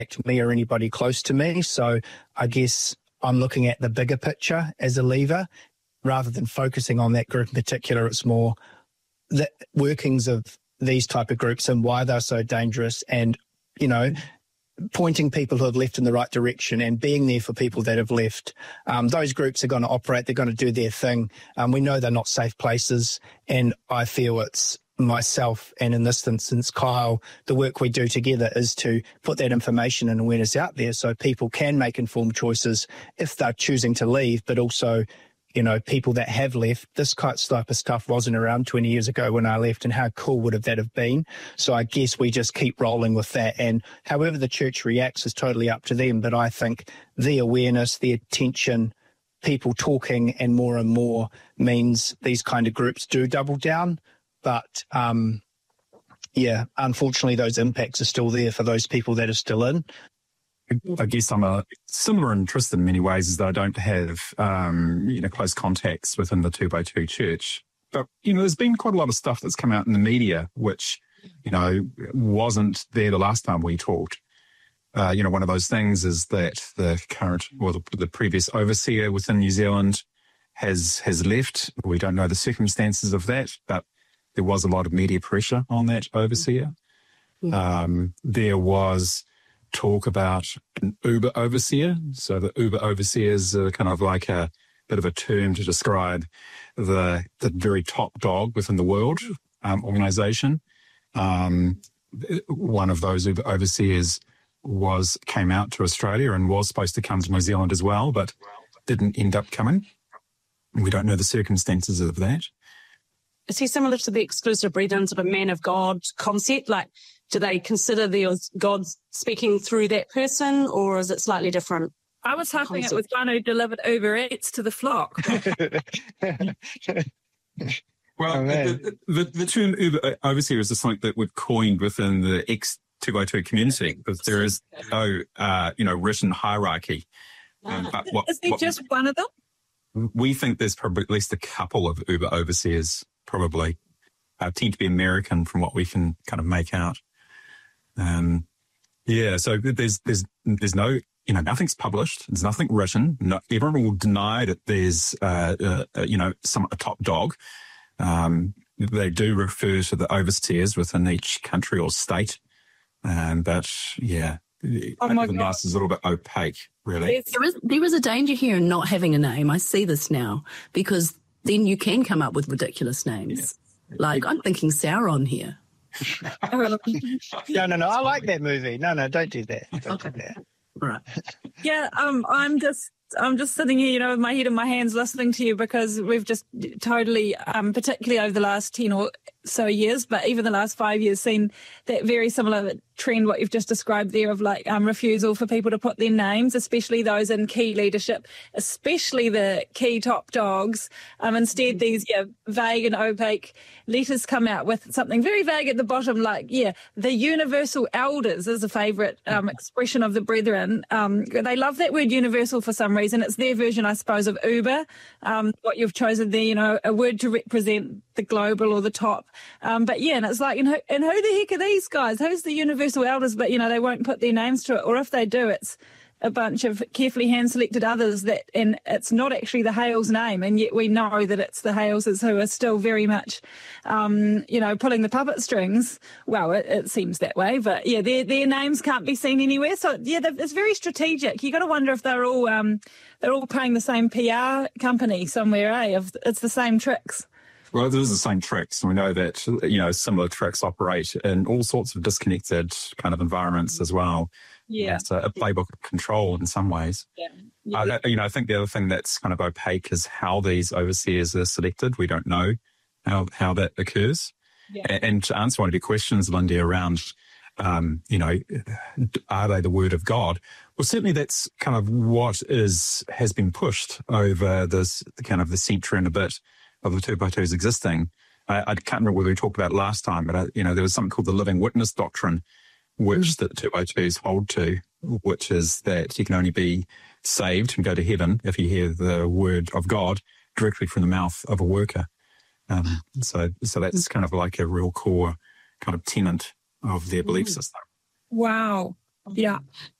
me or anybody close to me. So I guess I'm looking at the bigger picture as a leaver rather than focusing on that group in particular. It's more the workings of these type of groups and why they're so dangerous, and, you know, pointing people who have left in the right direction and being there for people that have left. Those groups are going to operate. They're going to do their thing. We know they're not safe places. And I feel it's myself and in this instance, Kyle, the work we do together is to put that information and awareness out there so people can make informed choices if they're choosing to leave, but also, you know, people that have left. This type of stuff wasn't around 20 years ago when I left, and how cool would have that have been? So I guess we just keep rolling with that, and however the church reacts is totally up to them. But I think the awareness, the attention, people talking and more means these kind of groups do double down. But yeah, unfortunately, those impacts are still there for those people that are still in. I guess I'm a similar interest in many ways, is that I don't have, close contacts within the 2x2 church. But, there's been quite a lot of stuff that's come out in the media, which, wasn't there the last time we talked. One of those things is that the previous overseer within New Zealand has left. We don't know the circumstances of that, but there was a lot of media pressure on that overseer. There was talk about an Uber overseer. So the Uber overseers are kind of like a bit of a term to describe the very top dog within the world organization. One of those Uber overseers came out to Australia and was supposed to come to New Zealand as well, but didn't end up coming. We don't know the circumstances of that. Is he similar to the exclusive brethren sort of man of God concept? Like, do they consider God speaking through that person, or is it slightly different? I was hoping it was one who delivered Uber Eats to the flock. Well, the term Uber overseer is something that we've coined within the ex-2x2 community, because there is no, written hierarchy. Is there just one of them? We think there's probably at least a couple of Uber overseers, probably. Tend to be American from what we can kind of make out. So there's no, nothing's published. There's nothing written. Everyone will deny that there's, a top dog. They do refer to the overseers within each country or state. But yeah, the mass is a little bit opaque, really. There is a danger here in not having a name. I see this now, because then you can come up with ridiculous names. Yeah. Like, I'm thinking Sauron here. No. I like that movie. No, don't do that. Don't do that. Right. Yeah, I'm just sitting here, with my head in my hands listening to you, because we've just totally, particularly over the last 10 or so years, but even the last 5 years, seen that very similar trend, what you've just described there, of refusal for people to put their names, especially those in key leadership, especially the key top dogs. Instead, these vague and opaque letters come out with something very vague at the bottom, like, the universal elders is a favourite expression of the brethren. They love that word universal for some reason. It's their version, I suppose, of Uber, what you've chosen there, a word to represent the global or the top. And it's like, and who the heck are these guys? Who's the universal elders? But, they won't put their names to it. Or if they do, it's a bunch of carefully hand-selected others and it's not actually the Hales name. And yet we know that it's the Haleses who are still very much, pulling the puppet strings. Well, it seems that way. But, their names can't be seen anywhere. So, it's very strategic. You got to wonder if they're all paying the same PR company somewhere, if it's the same tricks. Well, it is the same tricks. We know that, similar tricks operate in all sorts of disconnected kind of environments as well. Yeah. It's a playbook of control in some ways. Yeah. I think the other thing that's kind of opaque is how these overseers are selected. We don't know how that occurs. Yeah. And to answer one of your questions, Lindy, around, are they the word of God? Well, certainly that's kind of what has been pushed over this kind of the century and a bit of the 2x2s existing. I can't remember whether we talked about it last time, but there was something called the living witness doctrine, which the 2x2s hold to, which is that you can only be saved and go to heaven if you hear the word of God directly from the mouth of a worker. So that's kind of like a real core kind of tenet of their belief system. Wow. Yeah.